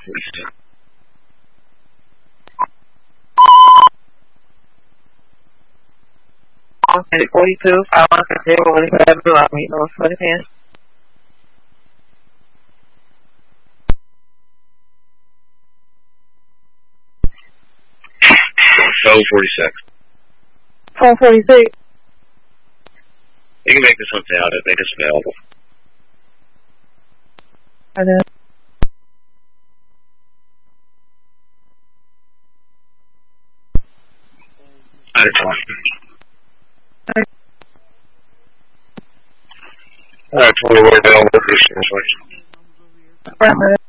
12:46. Okay, 42, 5150, 45, allow me, no, for the pen. 12:46. 1246. You can make this one out. Make this available. And then. Out of 20. All right, 20 available for this one. Right.